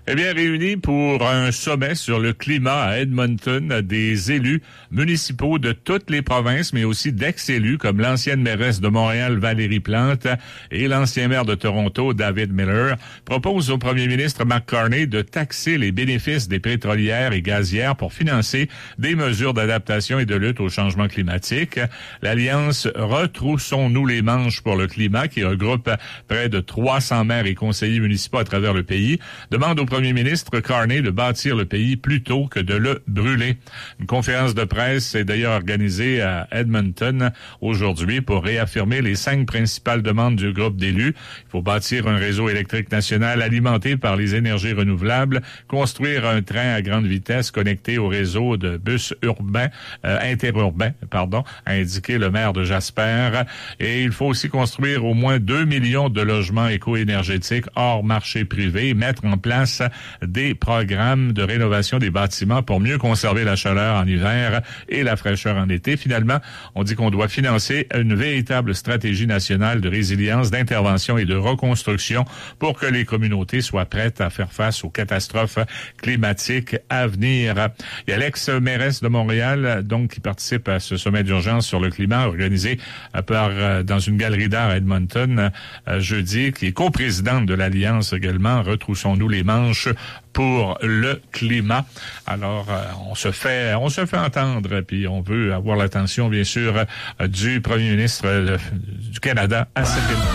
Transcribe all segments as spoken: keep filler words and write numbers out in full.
Eh bien, réunis pour un sommet sur le climat à Edmonton, des élus municipaux de toutes les provinces, mais aussi d'ex-élus comme l'ancienne mairesse de Montréal, Valérie Plante, et l'ancien maire de Toronto, David Miller, proposent au premier ministre Mark Carney de taxer les bénéfices des pétrolières et gazières pour financer des mesures d'adaptation et de lutte au changement climatique. L'Alliance Retroussons-nous les manches pour le climat, qui regroupe près de trois cents maires et conseillers municipaux à travers le pays, demande au premier ministre Carney de bâtir le pays plutôt que de le brûler. Une conférence de presse est d'ailleurs organisée à Edmonton aujourd'hui pour réaffirmer les cinq principales demandes du groupe d'élus. Il faut bâtir un réseau électrique national alimenté par les énergies renouvelables, construire un train à grande vitesse connecté au réseau de bus urbains, euh, interurbains, pardon, a indiqué le maire de Jasper. Et il faut aussi construire au moins deux millions de logements éco-énergétiques hors marché privé et mettre en place des programmes de rénovation des bâtiments pour mieux conserver la chaleur en hiver et la fraîcheur en été. Finalement, on dit qu'on doit financer une véritable stratégie nationale de résilience, d'intervention et de reconstruction pour que les communautés soient prêtes à faire face aux catastrophes climatiques à venir. Il y a l'ex-mairesse de Montréal, donc, qui participe à ce sommet d'urgence sur le climat organisé par, dans une galerie d'art à Edmonton jeudi, qui est coprésidente de l'Alliance également, Retroussons-nous les manches pour le climat. Alors, euh, on se fait, on se fait entendre, puis on veut avoir l'attention, bien sûr, euh, du premier ministre euh, du Canada à cette époque.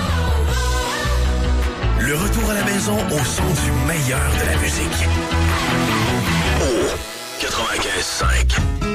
Le retour à la maison au son du meilleur de la musique. Oh, quatre-vingt-quinze cinq.